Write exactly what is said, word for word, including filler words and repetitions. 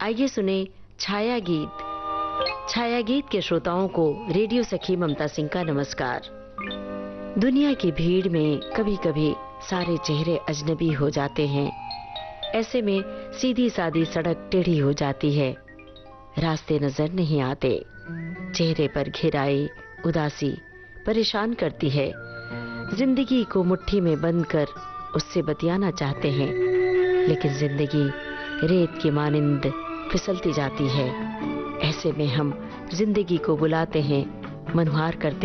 आइए सुने छाया गीत। छाया गीत के श्रोताओं को रेडियो सखी ममता सिंह का नमस्कार। दुनिया की भीड़ में कभी कभी सारे चेहरे अजनबी हो जाते हैं। ऐसे में सीधी सादी सड़क टेढ़ी हो जाती है, रास्ते नजर नहीं आते, चेहरे पर घिराई उदासी परेशान करती है। जिंदगी को मुट्ठी में बंद कर उससे बतियाना चाहते हैं, लेकिन जिंदगी रेत की मानिंद फिसलती जाती है। ऐसे में हम जिंदगी को बुलाते हैं, मनुहार करते